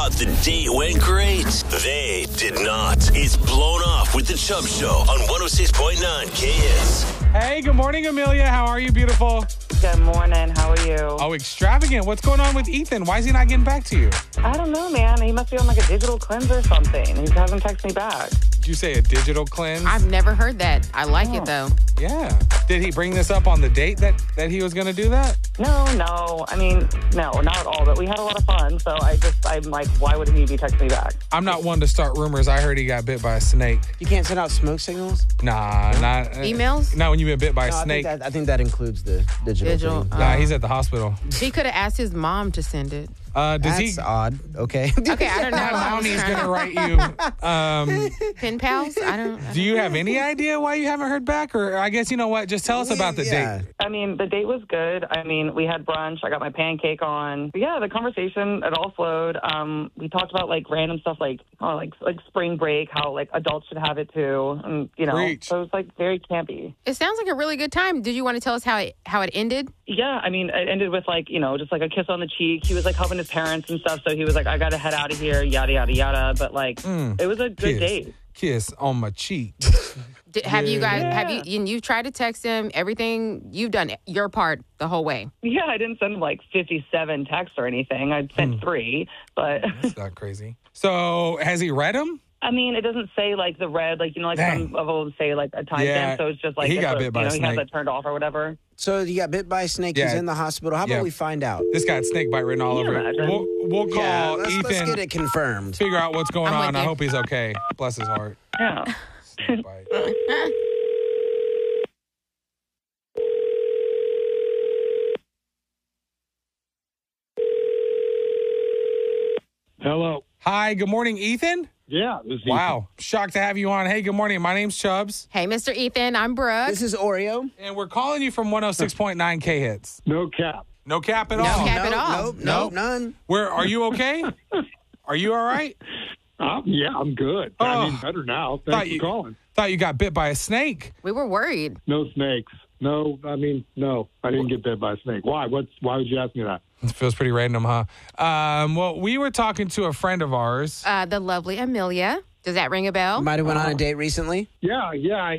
thought the date went great? They did not. It's Blown Off with the Chubb Show on 106.9 KS. Hey, good morning, Amelia. How are you, beautiful? Good morning. How are you? Oh, extravagant. What's going on with Ethan? Why is he not getting back to you? I don't know, man. He must be on like a digital cleanse or something. He hasn't texted me back. Did you say a digital cleanse? I've never heard that. I like it, though. Yeah. Did he bring this up on the date that he was going to do that? No. I mean, no, not at all. But we had a lot of fun. So I'm like, why would he be texting me back? I'm not one to start rumors. I heard he got bit by a snake. You can't send out smoke signals? Nah, not... Emails? Not when you've been bit by a snake. I think that includes the digital thing. Nah, he's at the hospital. He could have asked his mom to send it. That's odd. Okay. Okay, I don't know. Mommy's going to write you. Pen pals? I don't. Do you have any idea why you haven't heard back? Or I guess, you know what? Just tell us about the date. I mean, the date was good. I mean, we had brunch. I got my pancake on. But yeah, the conversation, it all flowed. We talked about like random stuff like spring break, how like adults should have it too. And, you know, Preach. so it was like very campy. It sounds like a really good time. Did you want to tell us how it ended? Yeah, I mean, it ended with like, you know, just like a kiss on the cheek. He was like helping his parents and stuff. So he was like, I got to head out of here, yada, yada, yada. But like, it was a good date. Kiss on my cheek. Have you guys, you've tried to text him, everything, you've done your part the whole way? Yeah, I didn't send him like 57 texts or anything. I sent 3, but. That's not crazy. So has he read them? I mean, it doesn't say like the red, like, you know, like some of them say like a time stamp. So it's just like, he got bit by a snake. He has it turned off or whatever. So you got bit by a snake. Yeah. He's in the hospital. How about we find out? This got snake bite written all over it. We'll call Ethan. Let's get it confirmed. Figure out what's going I'm on. with I you. hope he's okay. Bless his heart. Yeah. Snake bite. Hello. Hi, good morning, Ethan. Yeah, this is Wow. Shocked to have you on. Hey, good morning. My name's Chubbs, Hey, Mr. Ethan, I'm Brooke. This is Oreo. and we're calling you from 106.9 K Hits. No cap. No cap at No all. cap. at all. Nope, none. Are you okay? Are you all right? Yeah, I'm good. Oh. I mean, better now. Thanks for calling. Thought you got bit by a snake. We were worried. No snakes. No, I didn't get bit by a snake. Why? Why would you ask me that? It feels pretty random, huh? Well, we were talking to a friend of ours. The lovely Amelia. Does that ring a bell? Might have went on a date recently. Yeah.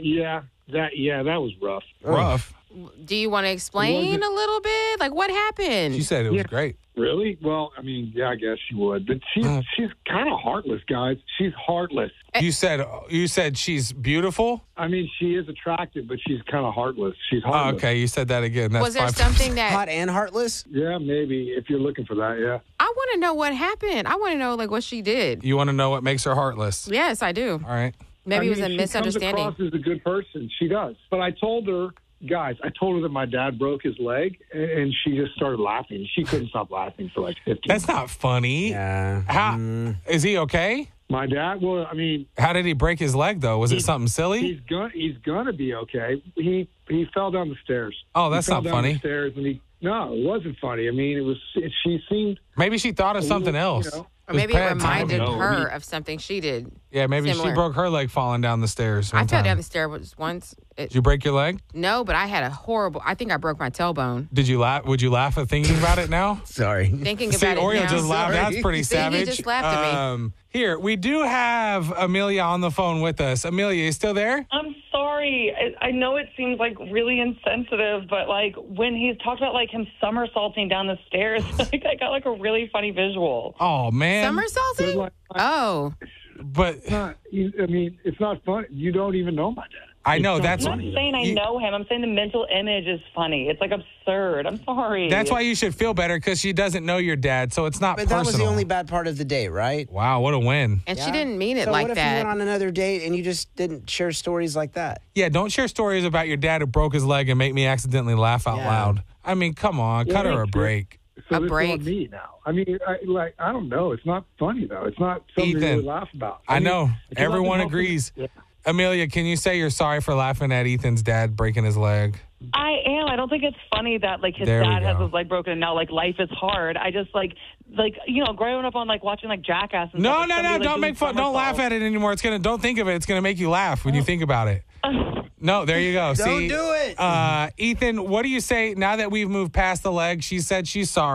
That was rough. Rough. Do you want to explain a little bit? Like, what happened? She said it was great. Really? Well, I mean, yeah, I guess she would. But she's kind of heartless, guys. She's heartless. You said she's beautiful? I mean, she is attractive, but she's kind of heartless. She's Oh, heartless. okay, you said that again. That's Was there 5%. something that... Hot and heartless. Yeah, maybe, if you're looking for that, yeah. I want to know what happened. I want to know, like, what she did. You want to know what makes her heartless? Yes, I do. All right. Maybe it was a she misunderstanding. comes across as a good person. She does. But I told her, guys, that my dad broke his leg, and she just started laughing. She couldn't stop laughing for like 15 That's not funny. Yeah. How is he okay? My dad, well, I mean, How did he break his leg though? Was it something silly? he's gonna be okay. He fell down the stairs. Oh, that's he fell not down funny. The stairs and no, it wasn't funny. I mean, she seemed Maybe she thought of something else. you know. Or maybe it bad reminded timing. her of something she did. Yeah, maybe Similar. she broke her leg falling down the stairs. I one fell time. down the stairs once. Did you break your leg? No, but I had I think I broke my tailbone. Did you laugh? Would you laugh at thinking about it now? Sorry. Thinking See, about it Oreo now. just laughed. Sorry. That's pretty See, he savage. just laughed at me. Here, we do have Amelia on the phone with us. Amelia, you still there? I'm sorry. I know it seems like really insensitive, but like when he talked about like him somersaulting down the stairs, like I got like a really funny visual. Oh man. Somersaulting? Oh. But I mean, it's not fun. You don't even know my dad. I know It's not that's I'm not saying I know him. I'm saying the mental image is funny. It's like absurd. I'm sorry. That's why you should feel better because she doesn't know your dad, so it's not But personal. that was the only bad part of the date, right? Wow, what a win. And Yeah. she didn't mean it So like what if you that. went on another date and you just didn't share stories like that? Yeah, don't share stories about your dad who broke his leg and make me accidentally laugh out Yeah. loud. I mean, come on, cut her a break. So A this break. is on me now. I mean, I don't know. It's not funny though. It's not something to Ethan, really laugh about. I mean, know. because I've been Everyone helping- agrees. Yeah. Amelia, can you say you're sorry for laughing at Ethan's dad breaking his leg? I am. I don't think it's funny that like his There we dad has go. his leg broken and now like life is hard. I just like you know, growing up on like watching like Jackass and No, stuff, like, no, somebody, like, don't doing make fun. Don't laugh somersaults. at it anymore. Don't think of it. It's gonna make you laugh when you think about it. No, there you go. Don't See, do it. Ethan, what do you say now that we've moved past the leg? She said she's sorry.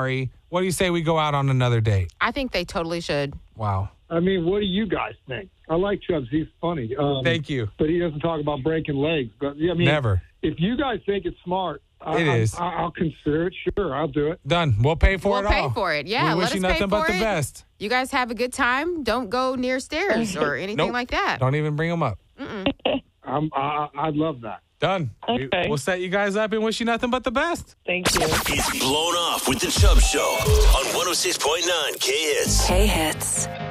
What do you say we go out on another date? I think they totally should. Wow. I mean, what do you guys think? I like Chubbs. He's funny. Thank you. But he doesn't talk about breaking legs. But yeah, I mean, Never. If you guys think it's smart, It is. I'll consider it. Sure, I'll do it. Done. We'll pay for We'll it all. pay for it. Yeah, We let wish you us pay nothing but for the it. best. You guys have a good time. Don't go near stairs or anything Nope. like that. Don't even bring them up. I'd love that. Done. Okay. We'll set you guys up and wish you nothing but the best. Thank you. It's Blown Off with the Chubb Show on 106.9 K-Hits. K-Hits.